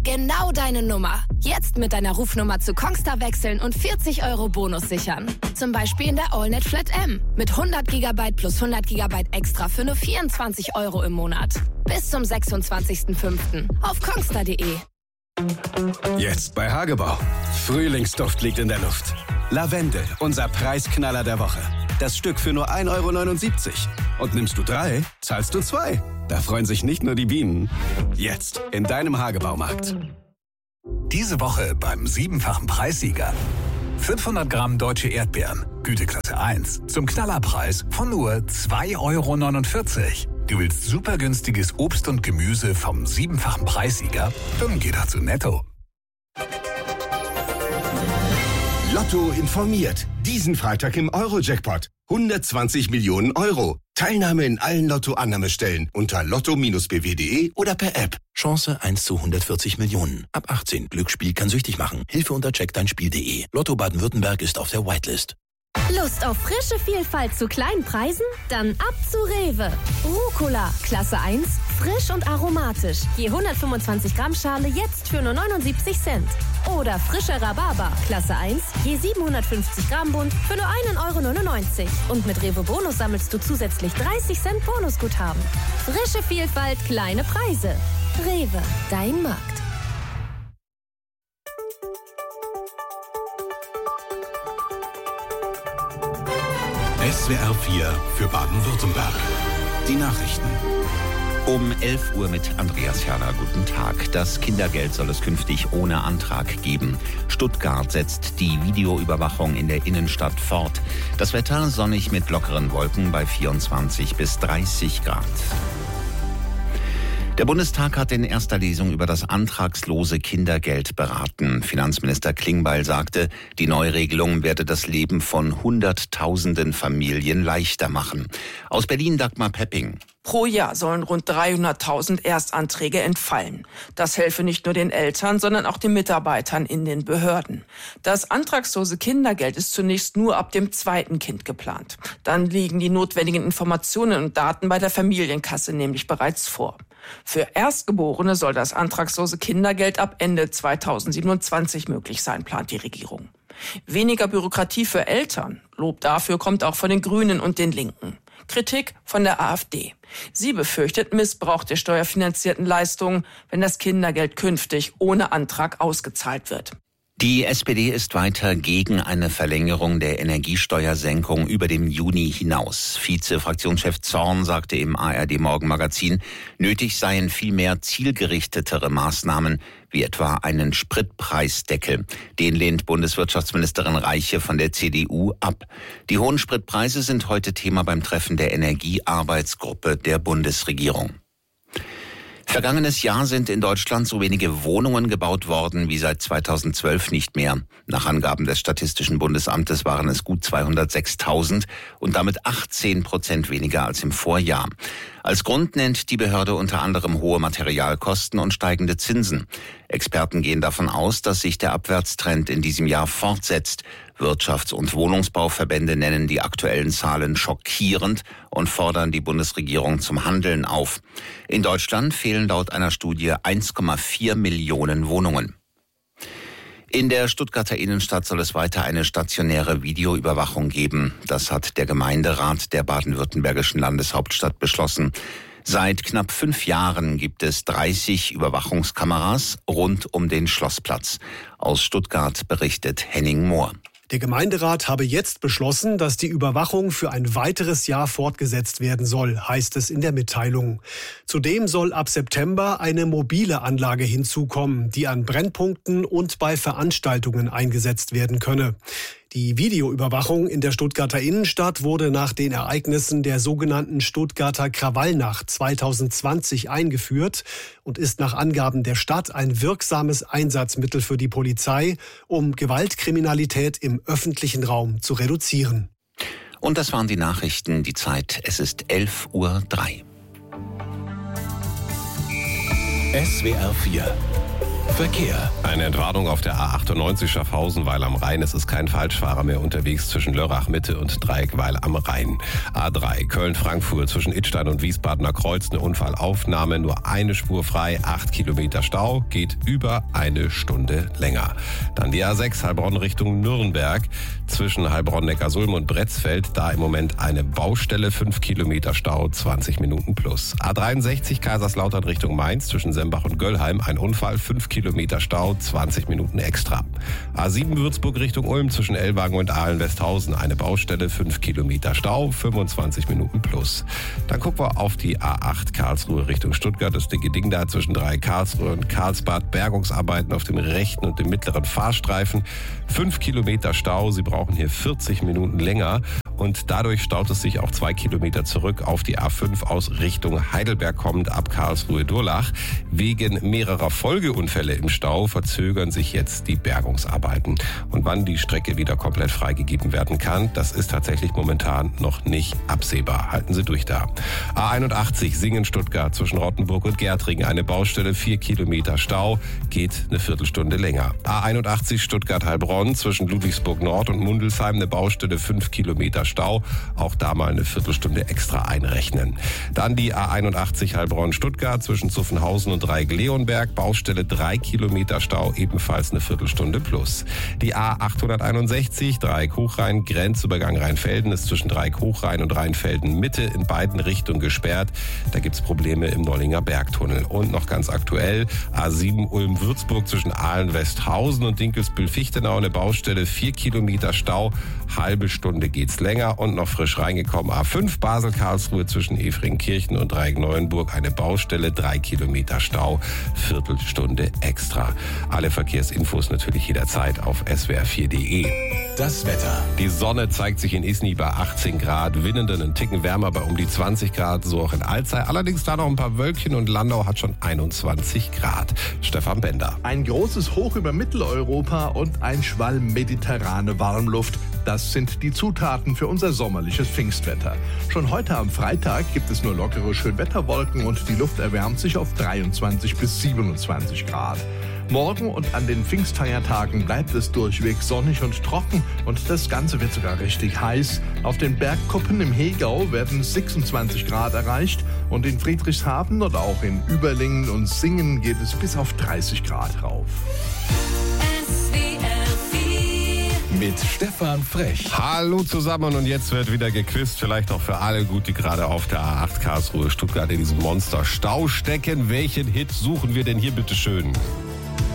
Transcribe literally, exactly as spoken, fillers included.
Genau deine Nummer. Jetzt mit deiner Rufnummer zu Kongstar wechseln und vierzig Euro Bonus sichern. Zum Beispiel in der AllNet Flat M. Mit hundert Gigabyte plus hundert Gigabyte extra für nur vierundzwanzig Euro im Monat. Bis zum sechsundzwanzigsten fünften auf kongstar punkt de. Jetzt bei Hagebau. Frühlingsduft liegt in der Luft. Lavendel, unser Preisknaller der Woche. Das Stück für nur ein Euro neunundsiebzig. Und nimmst du drei, zahlst du zwei. Da freuen sich nicht nur die Bienen. Jetzt in deinem Hagebaumarkt. Diese Woche beim siebenfachen Preissieger. fünfhundert Gramm deutsche Erdbeeren, Güteklasse eins, zum Knallerpreis von nur zwei Euro neunundvierzig. Du willst super günstiges Obst und Gemüse vom siebenfachen Preissieger? Dann geh doch zu Netto. Lotto informiert. Diesen Freitag im Euro-Jackpot. hundertzwanzig Millionen Euro. Teilnahme in allen Lotto-Annahmestellen unter lotto Bindestrich b w punkt de oder per App. Chance eins zu hundertvierzig Millionen. Ab achtzehn. Glücksspiel kann süchtig machen. Hilfe unter check dein Spiel punkt de. Lotto Baden-Württemberg ist auf der Whitelist. Lust auf frische Vielfalt zu kleinen Preisen? Dann ab zu Rewe. Rucola, Klasse eins, frisch und aromatisch. Je hundertfünfundzwanzig Gramm Schale jetzt für nur neunundsiebzig Cent. Oder frischer Rhabarber, Klasse eins, je siebenhundertfünfzig Gramm Bund für nur ein Euro neunundneunzig. Und mit Rewe Bonus sammelst du zusätzlich dreißig Cent Bonusguthaben. Frische Vielfalt, kleine Preise. Rewe, dein Markt. S W R vier für Baden-Württemberg. Die Nachrichten. Um elf Uhr mit Andreas Herner. Guten Tag. Das Kindergeld soll es künftig ohne Antrag geben. Stuttgart setzt die Videoüberwachung in der Innenstadt fort. Das Wetter sonnig mit lockeren Wolken bei vierundzwanzig bis dreißig Grad. Der Bundestag hat in erster Lesung über das antragslose Kindergeld beraten. Finanzminister Klingbeil sagte, die Neuregelung werde das Leben von Hunderttausenden Familien leichter machen. Aus Berlin Dagmar Pepping. Pro Jahr sollen rund dreihunderttausend Erstanträge entfallen. Das helfe nicht nur den Eltern, sondern auch den Mitarbeitern in den Behörden. Das antragslose Kindergeld ist zunächst nur ab dem zweiten Kind geplant. Dann liegen die notwendigen Informationen und Daten bei der Familienkasse nämlich bereits vor. Für Erstgeborene soll das antragslose Kindergeld ab Ende zweitausendsiebenundzwanzig möglich sein, plant die Regierung. Weniger Bürokratie für Eltern. Lob dafür kommt auch von den Grünen und den Linken. Kritik von der AfD. Sie befürchtet Missbrauch der steuerfinanzierten Leistungen, wenn das Kindergeld künftig ohne Antrag ausgezahlt wird. Die S P D ist weiter gegen eine Verlängerung der Energiesteuersenkung über den Juni hinaus. Vize-Fraktionschef Zorn sagte im A R D-Morgenmagazin, nötig seien vielmehr zielgerichtetere Maßnahmen, wie etwa einen Spritpreisdeckel. Den lehnt Bundeswirtschaftsministerin Reiche von der C D U ab. Die hohen Spritpreise sind heute Thema beim Treffen der Energiearbeitsgruppe der Bundesregierung. Vergangenes Jahr sind in Deutschland so wenige Wohnungen gebaut worden wie seit zweitausendzwölf nicht mehr. Nach Angaben des Statistischen Bundesamtes waren es gut zweihundertsechstausend und damit achtzehn Prozent weniger als im Vorjahr. Als Grund nennt die Behörde unter anderem hohe Materialkosten und steigende Zinsen. Experten gehen davon aus, dass sich der Abwärtstrend in diesem Jahr fortsetzt. Wirtschafts- und Wohnungsbauverbände nennen die aktuellen Zahlen schockierend und fordern die Bundesregierung zum Handeln auf. In Deutschland fehlen laut einer Studie eins Komma vier Millionen Wohnungen. In der Stuttgarter Innenstadt soll es weiter eine stationäre Videoüberwachung geben. Das hat der Gemeinderat der baden-württembergischen Landeshauptstadt beschlossen. Seit knapp fünf Jahren gibt es dreißig Überwachungskameras rund um den Schlossplatz. Aus Stuttgart berichtet Henning Mohr. Der Gemeinderat habe jetzt beschlossen, dass die Überwachung für ein weiteres Jahr fortgesetzt werden soll, heißt es in der Mitteilung. Zudem soll ab September eine mobile Anlage hinzukommen, die an Brennpunkten und bei Veranstaltungen eingesetzt werden könne. Die Videoüberwachung in der Stuttgarter Innenstadt wurde nach den Ereignissen der sogenannten Stuttgarter Krawallnacht zweitausendzwanzig eingeführt und ist nach Angaben der Stadt ein wirksames Einsatzmittel für die Polizei, um Gewaltkriminalität im öffentlichen Raum zu reduzieren. Und das waren die Nachrichten. Die Zeit, es ist elf Uhr drei. S W R vier Verkehr. Eine Entwarnung auf der A achtundneunzig Schaffhausen-Weil am Rhein. Es ist kein Falschfahrer mehr unterwegs zwischen Lörrach Mitte und Dreieck-Weil am Rhein. A drei Köln-Frankfurt zwischen Idstein und Wiesbadener Kreuz. Eine Unfallaufnahme, nur eine Spur frei, acht Kilometer Stau, geht über eine Stunde länger. Dann die A sechs Heilbronn Richtung Nürnberg. Zwischen Heilbronn-Neckarsulm und Bretzfeld, da im Moment eine Baustelle, fünf Kilometer Stau, zwanzig Minuten plus. A dreiundsechzig Kaiserslautern Richtung Mainz zwischen Sembach und Göllheim, ein Unfall, fünf Kilometer Stau, zwanzig Minuten extra. A sieben Würzburg Richtung Ulm zwischen Ellwangen und Ahlen-Westhausen, eine Baustelle, fünf Kilometer Stau, fünfundzwanzig Minuten plus. Dann gucken wir auf die A acht Karlsruhe Richtung Stuttgart, das dicke Ding da zwischen drei Karlsruhe und Karlsbad, Bergungsarbeiten auf dem rechten und dem mittleren Fahrstreifen, fünf Kilometer Stau, Sie brauchen hier vierzig Minuten länger. Und dadurch staut es sich auch zwei Kilometer zurück auf die A fünf aus Richtung Heidelberg kommend ab Karlsruhe-Durlach. Wegen mehrerer Folgeunfälle im Stau verzögern sich jetzt die Bergungsarbeiten. Und wann die Strecke wieder komplett freigegeben werden kann, das ist tatsächlich momentan noch nicht absehbar. Halten Sie durch da. A einundachtzig Singen-Stuttgart zwischen Rottenburg und Gärtringen, eine Baustelle, vier Kilometer Stau, geht eine Viertelstunde länger. A einundachtzig Stuttgart-Heilbronn zwischen Ludwigsburg Nord und Mundelsheim, eine Baustelle, fünf Kilometer Stau, auch da mal eine Viertelstunde extra einrechnen. Dann die A einundachtzig Heilbronn-Stuttgart zwischen Zuffenhausen und Dreieck-Leonberg, Baustelle drei Kilometer Stau, ebenfalls eine Viertelstunde plus. Die A achthunderteinundsechzig Dreieck-Hochrhein, Grenzübergang Rheinfelden ist zwischen Dreieck-Hochrhein und Rheinfelden Mitte in beiden Richtungen gesperrt. Da gibt's Probleme im Nollinger Bergtunnel. Und noch ganz aktuell A sieben Ulm-Würzburg zwischen Ahlen-Westhausen und Dinkelsbühl-Fichtenau, eine Baustelle, vier Kilometer Stau, halbe Stunde geht's länger. Und noch frisch reingekommen A fünf Basel-Karlsruhe zwischen Efringkirchen und Dreieck-Neuenburg, eine Baustelle, drei Kilometer Stau, Viertelstunde extra. Alle Verkehrsinfos natürlich jederzeit auf S W R vier punkt de. Das Wetter. Die Sonne zeigt sich in Isny bei achtzehn Grad, Winnenden einen Ticken wärmer bei um die zwanzig Grad, so auch in Alzey. Allerdings da noch ein paar Wölkchen und Landau hat schon einundzwanzig Grad. Stefan Bender. Ein großes Hoch über Mitteleuropa und ein Schwall mediterrane Warmluft. Das sind die Zutaten für unser sommerliches Pfingstwetter. Schon heute am Freitag gibt es nur lockere Schönwetterwolken und die Luft erwärmt sich auf dreiundzwanzig bis siebenundzwanzig Grad. Morgen und an den Pfingstfeiertagen bleibt es durchweg sonnig und trocken und das Ganze wird sogar richtig heiß. Auf den Bergkuppen im Hegau werden sechsundzwanzig Grad erreicht und in Friedrichshafen und auch in Überlingen und Singen geht es bis auf dreißig Grad rauf. Mit Stefan Frech. Hallo zusammen und jetzt wird wieder gequizt, vielleicht auch für alle gut, die gerade auf der A acht Karlsruhe Stuttgart in diesem Monster-Stau stecken. Welchen Hit suchen wir denn hier bitte schön?